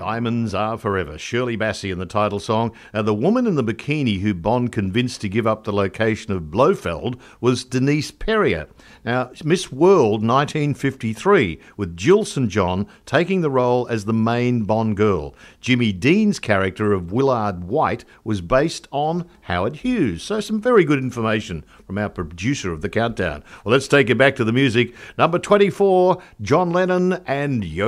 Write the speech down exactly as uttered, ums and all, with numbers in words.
Diamonds Are Forever. Shirley Bassey in the title song. And the woman in the bikini who Bond convinced to give up the location of Blofeld was Denise Perrier. Now, Miss World nineteen fifty-three, with Jill Saint John taking the role as the main Bond girl. Jimmy Dean's character of Willard White was based on Howard Hughes. So some very good information from our producer of the countdown. Well, let's take it back to the music. Number twenty-four, John Lennon and Yo.